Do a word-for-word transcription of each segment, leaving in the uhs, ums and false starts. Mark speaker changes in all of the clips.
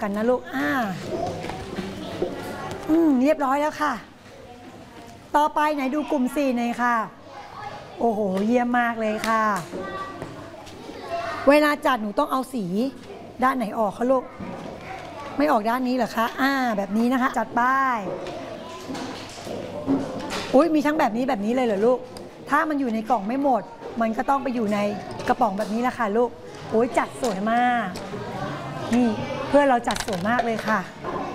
Speaker 1: กันนะลูกอ่าอืมเรียบร้อยแล้วค่ะต่อไปไหนดูกลุ่มสี่หน่อยค่ะโอ้โหเยี่ยมมากเลยค่ะเวลาจัดหนูต้องเอาสีด้านไหนออกคะลูกไม่ออกด้านนี้เหรอคะอ่าแบบนี้นะคะจัดป้ายอุ้ยมีทั้งแบบนี้แบบนี้เลยเหรอลูกถ้ามันอยู่ในกล่องไม่หมดมันก็ต้องไปอยู่ในกระป๋องแบบนี้แหละค่ะลูกโอ้ยจัดสวยมากนี่เพื่อเราจัดสวยมากเลยค่ะ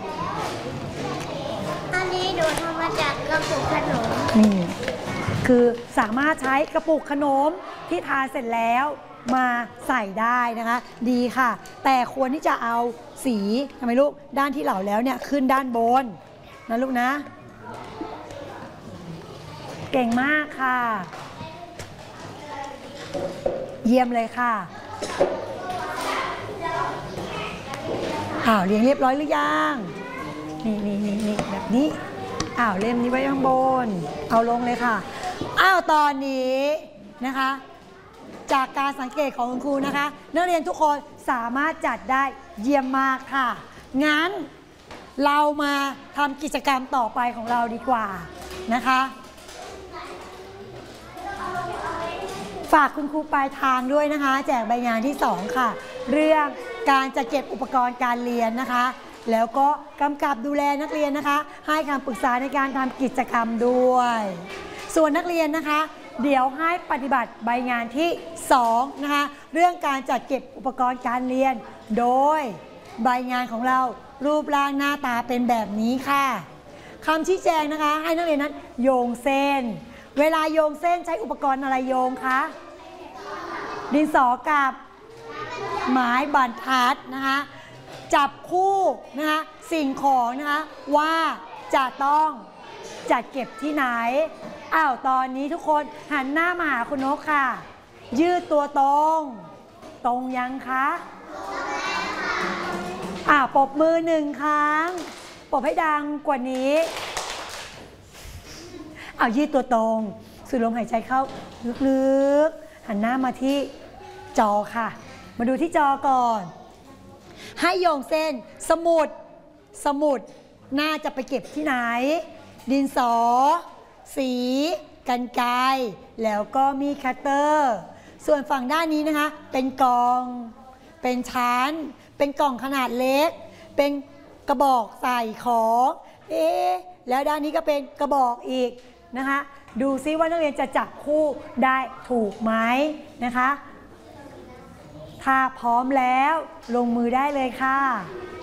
Speaker 2: อันนี้ดูทำมาจากกระปุกขนม
Speaker 1: นี่คือสามารถใช้กระปุกขนมที่ทานเสร็จแล้วมาใส่ได้นะคะดีค่ะแต่ควรที่จะเอาสีทำไมลูกด้านที่เหลาแล้วเนี่ยขึ้นด้านบนนะลูกนะเก่งมากค่ะเยี่ยมเลยค่ะอ้าวเรียงเรียบร้อยหรือยังนี่นี่นี่นี่แบบนี้อ้าวเล่มนี้ไว้ข้างบนเอาลงเลยค่ะอ้าวตอนนี้นะคะจากการสังเกตของคุณครูนะคะนักเรียนทุกคนสามารถจัดได้เยี่ยมมากค่ะงั้นเรามาทำกิจกรรมต่อไปของเราดีกว่านะคะฝากคุณครูปลายทางด้วยนะคะแจกใบงานที่สองค่ะเรื่องการจัดเก็บอุปกรณ์การเรียนนะคะแล้วก็กำกับดูแลนักเรียนนะคะให้คำปรึกษาในการทำกิจกรรมด้วยส่วนนักเรียนนะคะเดี๋ยวให้ปฏิบัติใบงานที่สองนะคะเรื่องการจัดเก็บอุปกรณ์การเรียนโดยใบงานของเรารูปร่างหน้าตาเป็นแบบนี้ค่ะคำชี้แจงนะคะให้นักเรียนนั้นโยงเส้นเวลาโยงเส้นใช้อุปกรณ์อะไรโยงคะดินสอกับไม้บรรทัดนะคะจับคู่นะคะสิ่งของนะคะว่าจะต้องจัดเก็บที่ไหนอ้าวตอนนี้ทุกคนหันหน้ามาหาคุณนกค่ะยืดตัวตรงตรงยังคะอ่าปรบมือหนึ่งครั้งปรบให้ดังกว่านี้เอายืดตัวตรงสูดลมหายใจเข้าลึกๆหันหน้ามาที่จอค่ะมาดูที่จอก่อนให้โยงเส้นสมุดสมุดน่าจะไปเก็บที่ไหนดินสอสีกรรไกรแล้วก็มีคัตเตอร์ส่วนฝั่งด้านนี้นะคะเป็นกล่องเป็นชั้นเป็นกล่องขนาดเล็กเป็นกระบอกใส่ของเอ๊ะแล้วด้านนี้ก็เป็นกระบอกอีกนะคะดูซิว่านักเรียนจะจับคู่ได้ถูกไหมนะคะถ้าพร้อมแล้วลงมือได้เลยค่ะ